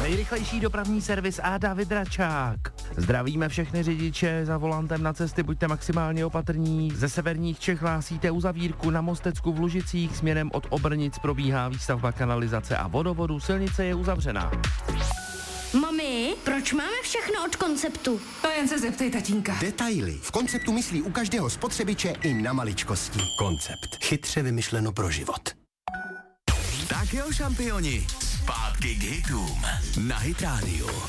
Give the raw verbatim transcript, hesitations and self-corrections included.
Nejrychlejší dopravní servis a David Račák. Zdravíme všechny řidiče za volantem na cesty, buďte maximálně opatrní. Ze severních Čech hlásíte uzavírku na Mostecku v Lužicích, směrem od Obrnic probíhá výstavba kanalizace a vodovodu, silnice je uzavřená. Mami, proč máme všechno od Konceptu? To jen se zeptej tatínka. Detaily. V Konceptu myslí u každého spotřebiče i na maličkosti. Koncept. Chytře vymyšleno pro život. Tak jo, šampioni, zpátky k hitům na Hit Radio.